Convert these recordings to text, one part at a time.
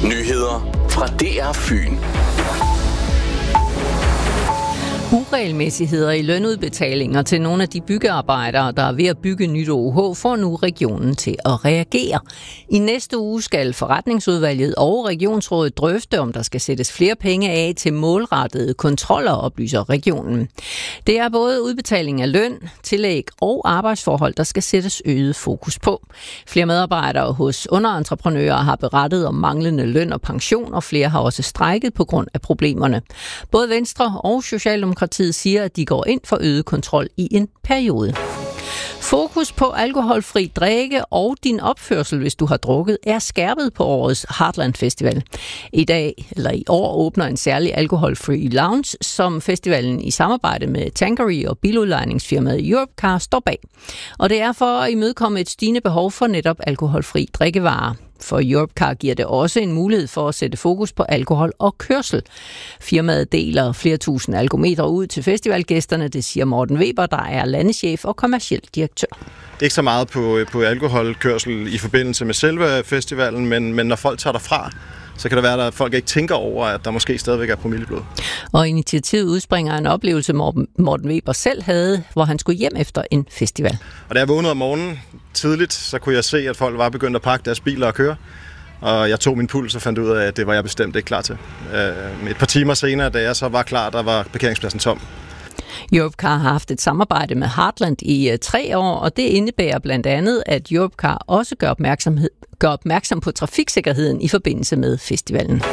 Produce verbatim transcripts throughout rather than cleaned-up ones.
Nyheder fra D R Fyn. Uregelmæssigheder i lønudbetalinger til nogle af de byggearbejdere, der er ved at bygge nyt O H, får nu regionen til at reagere. I næste uge skal forretningsudvalget og regionsrådet drøfte, om der skal sættes flere penge af til målrettede kontroller, oplyser regionen. Det er både udbetaling af løn, tillæg og arbejdsforhold, der skal sættes øget fokus på. Flere medarbejdere hos underentreprenører har berettet om manglende løn og pension, og flere har også strejket på grund af problemerne. Både Venstre og Socialdemokratiet siger, at de går ind for øget kontrol i en periode. Fokus på alkoholfri drikke og din opførsel, hvis du har drukket, er skærpet på årets Heartland Festival. I dag, eller i år, åbner en særlig alkoholfri lounge, som festivalen i samarbejde med Tankery og biludlejningsfirmaet Europcar står bag. Og det er for at imødekomme et stigende behov for netop alkoholfri drikkevarer. For Europcar giver det også en mulighed for at sætte fokus på alkohol og kørsel. Firmaet deler flere tusind alkometer ud til festivalgæsterne, det siger Morten Weber, der er landeschef og kommerciel direktør. Ikke så meget på, på alkoholkørsel i forbindelse med selve festivalen, men, men når folk tager derfra, så kan det være, at folk ikke tænker over, at der måske stadigvæk er promilleblod. Og initiativet udspringer en oplevelse, Morten Weber selv havde, hvor han skulle hjem efter en festival. Og da jeg vågnede om morgenen tidligt, så kunne jeg se, at folk var begyndt at pakke deres biler og køre. Og jeg tog min puls og fandt ud af, at det var jeg bestemt ikke klar til. Et par timer senere, da jeg så var klar, der var parkeringspladsen tom. Europcar har haft et samarbejde med Heartland i tre år, og det indebærer blandt andet, at Europcar også gør, opmærksomhed, gør opmærksom på trafiksikkerheden i forbindelse med festivalen.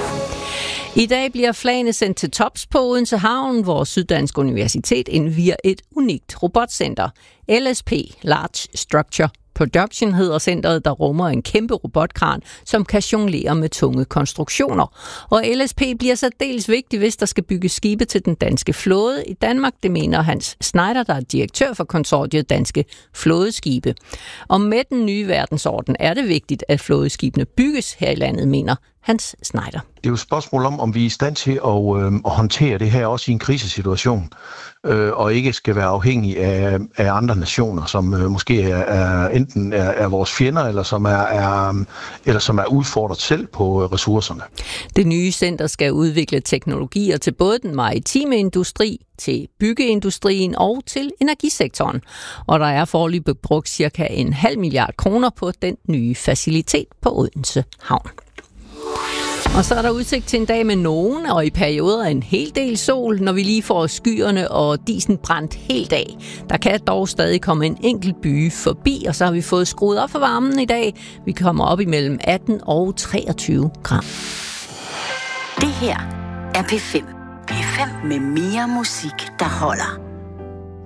I dag bliver flagene sendt til tops på Odense Havn, hvor Syddansk Universitet indvier et unikt robotcenter. L S P, Large Structure Production, hedder centret, der rummer en kæmpe robotkran, som kan jonglere med tunge konstruktioner. Og L S P bliver særdeles vigtig, hvis der skal bygges skibe til den danske flåde i Danmark. Det mener Hans Schneider, der er direktør for konsortiet Danske Flådeskibe. Og med den nye verdensorden er det vigtigt, at flådeskibene bygges her i landet, mener Hans Schneider. Det er jo et spørgsmål om, om vi er i stand til at, øh, at håndtere det her også i en krisesituation, øh, og ikke skal være afhængige af, af andre nationer, som øh, måske er, er enten er, er vores fjender, eller som er, er, eller som er udfordret selv på øh, ressourcerne. Det nye center skal udvikle teknologier til både den maritime industri, til byggeindustrien og til energisektoren. Og der er foreløbig brugt cirka en halv milliard kroner på den nye facilitet på Odense Havn. Og så er der udsigt til en dag med nogen, og i perioder en hel del sol, når vi lige får skyerne og disen brændt helt af. Der kan dog stadig komme en enkelt byge forbi, og så har vi fået skruet op for varmen i dag. Vi kommer op imellem atten og treogtyve gram. Det her er P fem. P fem med mere musik, der holder.